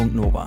Nova.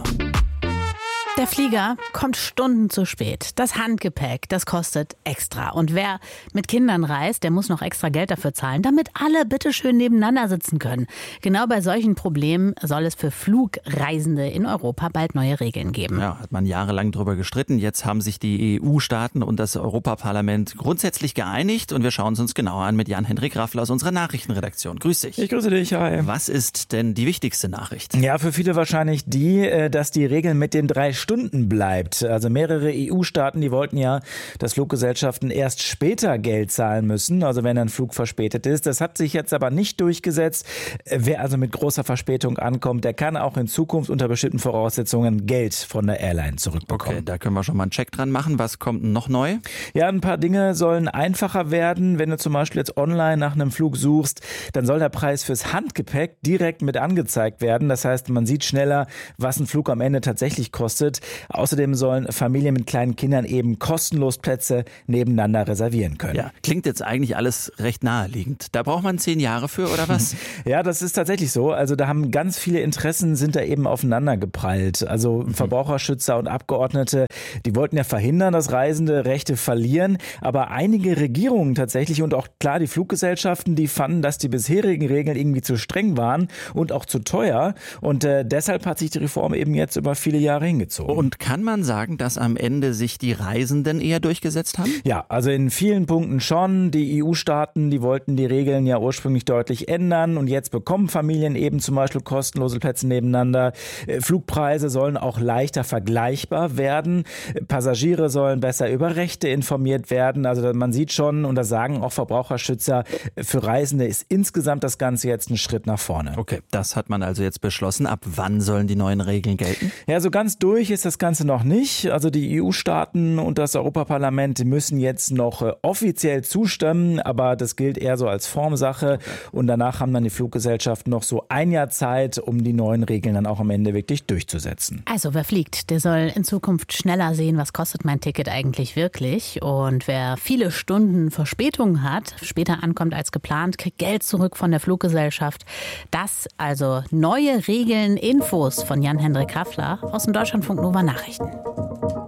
Der Flieger kommt Stunden zu spät. Das Handgepäck, das kostet extra. Und wer mit Kindern reist, der muss noch extra Geld dafür zahlen, damit alle bitteschön nebeneinander sitzen können. Genau bei solchen Problemen soll es für Flugreisende in Europa bald neue Regeln geben. Ja, hat man jahrelang drüber gestritten. Jetzt haben sich die EU-Staaten und das Europaparlament grundsätzlich geeinigt. Und wir schauen es uns genauer an mit Jan-Hendrik Raffler aus unserer Nachrichtenredaktion. Grüß dich. Ich grüße dich, hi. Was ist denn die wichtigste Nachricht? Ja, für viele wahrscheinlich die, dass die Regel mit den 3 Stunden bleibt. Also mehrere EU-Staaten, die wollten ja, dass Fluggesellschaften erst später Geld zahlen müssen, also wenn ein Flug verspätet ist. Das hat sich jetzt aber nicht durchgesetzt. Wer also mit großer Verspätung ankommt, der kann auch in Zukunft unter bestimmten Voraussetzungen Geld von der Airline zurückbekommen. Okay, da können wir schon mal einen Check dran machen. Was kommt noch neu? Ja, ein paar Dinge sollen einfacher werden. Wenn du zum Beispiel jetzt online nach einem Flug suchst, dann soll der Preis fürs Handgepäck direkt mit angezeigt werden. Das heißt, man sieht schneller, was ein Flug am Ende tatsächlich kostet. Außerdem sollen Familien mit kleinen Kindern eben kostenlos Plätze nebeneinander reservieren können. Ja, klingt jetzt eigentlich alles recht naheliegend. Da braucht man 10 Jahre für, oder was? Ja, das ist tatsächlich so. Also da haben ganz viele Interessen sind da eben aufeinander geprallt. Also Verbraucherschützer und Abgeordnete, die wollten ja verhindern, dass Reisende Rechte verlieren. Aber einige Regierungen tatsächlich und auch klar die Fluggesellschaften, die fanden, dass die bisherigen Regeln irgendwie zu streng waren und auch zu teuer. Und deshalb hat sich die Reform eben jetzt über viele Jahre hingezogen. Und kann man sagen, dass am Ende sich die Reisenden eher durchgesetzt haben? Ja, also in vielen Punkten schon. Die EU-Staaten, die wollten die Regeln ja ursprünglich deutlich ändern und jetzt bekommen Familien eben zum Beispiel kostenlose Plätze nebeneinander. Flugpreise sollen auch leichter vergleichbar werden. Passagiere sollen besser über Rechte informiert werden. Also man sieht schon, und das sagen auch Verbraucherschützer, für Reisende ist insgesamt das Ganze jetzt ein Schritt nach vorne. Okay, das hat man also jetzt beschlossen. Ab wann sollen die neuen Regeln gelten? Ja, so ganz durch ist das Ganze noch nicht. Also die EU-Staaten und das Europaparlament müssen jetzt noch offiziell zustimmen, aber das gilt eher so als Formsache. Und danach haben dann die Fluggesellschaften noch so ein Jahr Zeit, um die neuen Regeln dann auch am Ende wirklich durchzusetzen. Also wer fliegt, der soll in Zukunft schneller sehen, was kostet mein Ticket eigentlich wirklich. Und wer viele Stunden Verspätung hat, später ankommt als geplant, kriegt Geld zurück von der Fluggesellschaft. Das also neue Regeln, Infos von Jan-Hendrik Raffler aus dem Deutschlandfunk Nova Nachrichten.